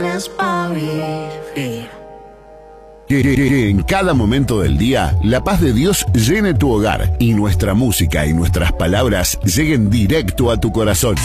Que en cada momento del día, la paz de Dios llene tu hogar y nuestra música y nuestras palabras lleguen directo a tu corazón.